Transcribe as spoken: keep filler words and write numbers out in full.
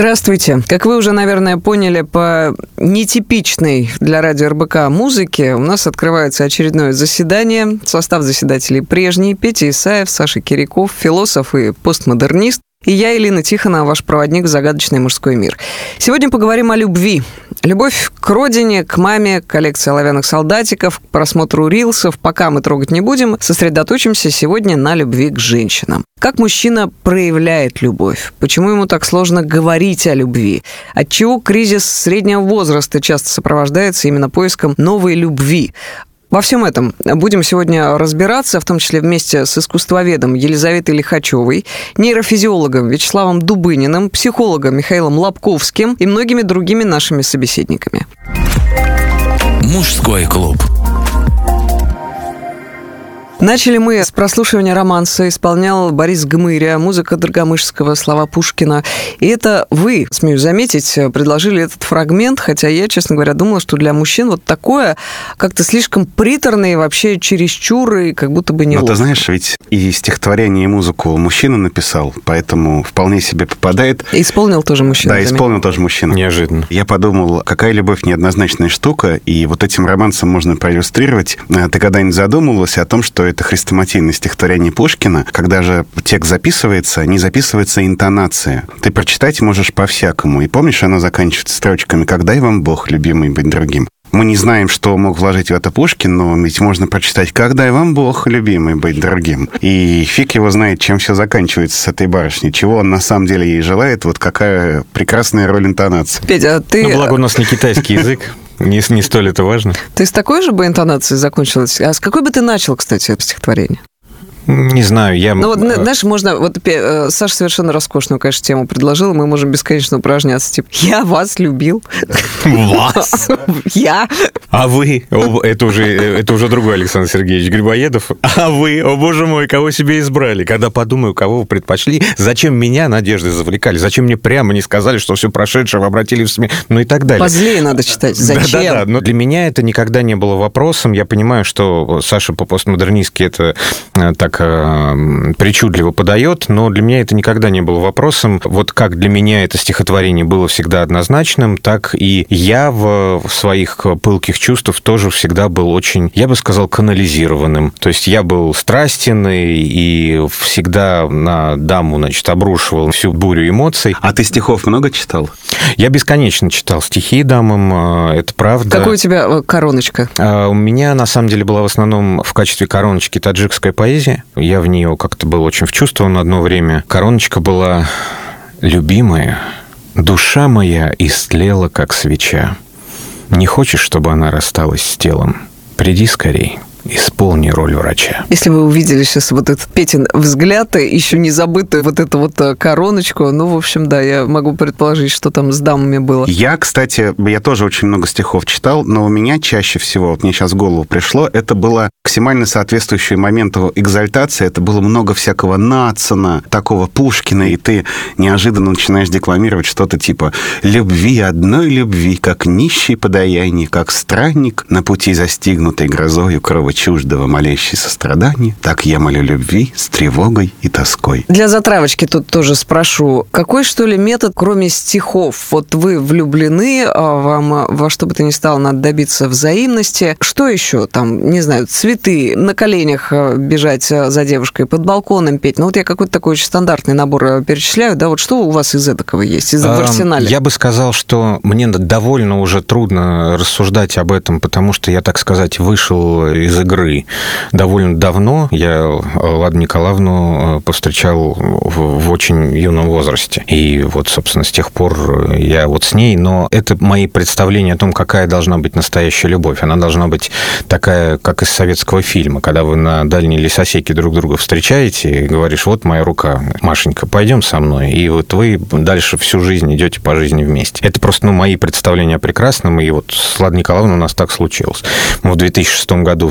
Здравствуйте. Как вы уже, наверное, поняли по нетипичной для радио эр бэ ка музыке, у нас открывается очередное заседание. Состав заседателей прежний. Петя Исаев, Саша Киряков, философ и постмодернист. И я, Элина Тихонова, ваш проводник в загадочный мужской мир. Сегодня поговорим о любви. Любовь к родине, к маме, к коллекции оловянных солдатиков, к просмотру рилсов. Пока мы трогать не будем, сосредоточимся сегодня на любви к женщинам. Как мужчина проявляет любовь? Почему ему так сложно говорить о любви? Отчего кризис среднего возраста часто сопровождается именно поиском новой любви? Во всем этом будем сегодня разбираться, в том числе вместе с искусствоведом Елизаветой Лихачевой, нейрофизиологом Вячеславом Дубыниным, психологом Михаилом Лобковским и многими другими нашими собеседниками. Мужской клуб. Начали мы с прослушивания романса, исполнял Борис Гмыря, музыка Драгомышского, слова Пушкина. И это вы, смею заметить, предложили этот фрагмент, хотя я, честно говоря, думала, что для мужчин вот такое как-то слишком приторное и вообще чересчур, и как будто бы неловко. Но ты знаешь, ведь и стихотворение, и музыку мужчина написал, поэтому вполне себе попадает. И исполнил тоже мужчина. Да, исполнил тоже мужчина. Неожиданно. Я подумал, какая любовь неоднозначная штука, и вот этим романсом можно проиллюстрировать. Ты когда-нибудь задумывалась о том, что это хрестоматийное стихотворение Пушкина, когда же текст записывается, не записывается интонация. Ты прочитать можешь по-всякому. И помнишь, оно заканчивается строчками «Как дай вам Бог, любимый, быть другим». Мы не знаем, что мог вложить в это Пушкин, но ведь можно прочитать «Как дай вам Бог, любимый, быть другим». И фиг его знает, чем все заканчивается с этой барышней. Чего он на самом деле ей желает, вот какая прекрасная роль интонации. Петя, а ты... Ну, благо у нас не китайский язык. Не, не столь это важно. Ты с такой же бы интонацией закончил? А с какой бы ты начал, кстати, это стихотворение? Не знаю, я... Ну вот, знаешь, можно... Вот Саша совершенно роскошную, конечно, тему предложила, мы можем бесконечно упражняться. Типа, я вас любил. Вас? Я? А вы? Это уже, это уже другой Александр Сергеевич Грибоедов. А вы? О, боже мой, кого себе избрали? Когда подумаю, кого вы предпочли, зачем меня надеждой завлекали? Зачем мне прямо не сказали, что все прошедшее вы обратили в СМИ? Ну и так далее. Позлее надо читать. Зачем? Да-да-да. Но для меня это никогда не было вопросом. Я понимаю, что Саша по-постмодернистски это так причудливо подает, но для меня это никогда не было вопросом. Вот как для меня это стихотворение было всегда однозначным, так и я в своих пылких чувствах тоже всегда был очень, я бы сказал, канализированным. То есть я был страстен и всегда на даму, значит, обрушивал всю бурю эмоций. А ты стихов много читал? Я бесконечно читал стихи дамам, это правда. Какая у тебя короночка? У меня, на самом деле, была в основном в качестве короночки таджикская поэзия. Я в нее как-то был очень вчувствован одно время. Короночка была: «Любимая, душа моя истлела, как свеча. Не хочешь, чтобы она рассталась с телом? Приди скорей. Исполни роль врача». Если вы увидели сейчас вот этот Петин взгляд, еще не забытую вот эту вот короночку, ну, в общем, да, я могу предположить, что там с дамами было. Я, кстати, я тоже очень много стихов читал, но у меня чаще всего, вот мне сейчас в голову пришло, это было максимально соответствующее моменту экзальтации, это было много всякого Нацина, такого Пушкина, и ты неожиданно начинаешь декламировать что-то типа «Любви, одной любви, как нищий подаяние, как странник на пути застигнутой грозою крова чуждого, молящий сострадания, так я молю любви с тревогой и тоской». Для затравочки тут тоже спрошу, какой, что ли, метод, кроме стихов? Вот вы влюблены, вам во что бы то ни стало надо добиться взаимности. Что еще? Там, не знаю, цветы, на коленях бежать за девушкой, под балконом петь. Ну, вот я какой-то такой очень стандартный набор перечисляю, да, вот что у вас из этого есть, из в арсенале? Я бы сказал, что мне довольно уже трудно рассуждать об этом, потому что я, так сказать, вышел из игры довольно давно. Я Ладу Николаевну повстречал в, в очень юном возрасте. И вот, собственно, с тех пор я вот с ней. Но это мои представления о том, какая должна быть настоящая любовь. Она должна быть такая, как из советского фильма, когда вы на дальней лесосеке друг друга встречаете и говоришь: вот моя рука, Машенька, пойдем со мной. И вот вы дальше всю жизнь идете по жизни вместе. Это просто, ну, мои представления о прекрасном. И вот с Ладой Николаевной у нас так случилось. Мы в две тысячи шестом году